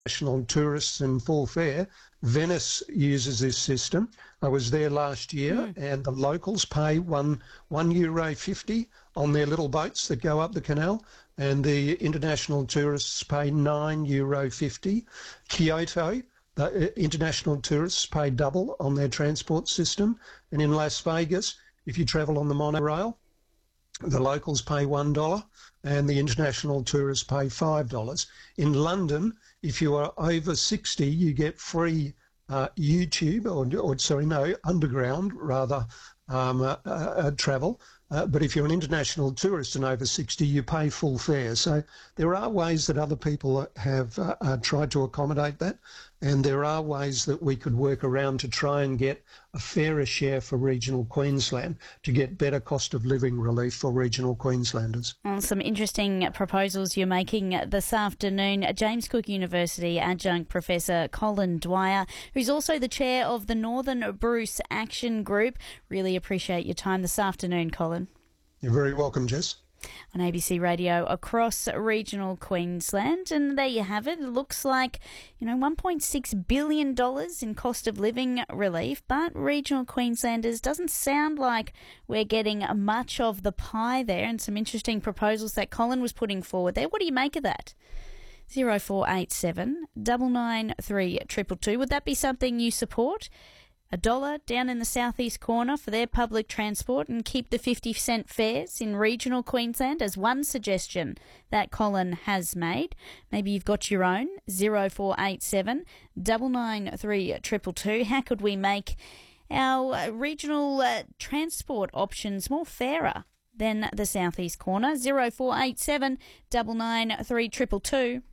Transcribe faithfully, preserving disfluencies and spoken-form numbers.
international tourists and full fare. Venice uses this system. I was there last year, Mm. and the locals pay one one euro fifty on their little boats that go up the canal, and the international tourists pay nine euro fifty. Kyoto, the uh, international tourists pay double on their transport system, and in Las Vegas, if you travel on the monorail, the locals pay one dollar and the international tourists pay five dollars. In London, if you are over sixty, you get free uh, YouTube, or, or sorry, no, underground rather, um, uh, uh, travel. Uh, but if you're an international tourist and over sixty, you pay full fare. So there are ways that other people have uh, uh, tried to accommodate that, and there are ways that we could work around to try and get a fairer share for regional Queensland to get better cost of living relief for regional Queenslanders. Well, some interesting proposals you're making this afternoon. James Cook University adjunct Professor Colin Dwyer, who's also the chair of the Northern Bruce Action Group. Really appreciate your time this afternoon, Colin. You're very welcome, Jess. On A B C Radio across regional Queensland. And there you have it. It looks like, you know, one point six billion dollars in cost of living relief, but regional Queenslanders doesn't sound like we're getting much of the pie there, and some interesting proposals that Colin was putting forward there. What do you make of that? zero four eight seven, nine nine three, two two two. Would that be something you support? A dollar down in the southeast corner for their public transport and keep the fifty cent fares in regional Queensland as one suggestion that Colin has made. Maybe you've got your own. zero four eight seven, nine nine three, two two two. How could we make our uh, regional uh, transport options more fairer than the southeast corner? zero four eight seven, nine nine three, two two two.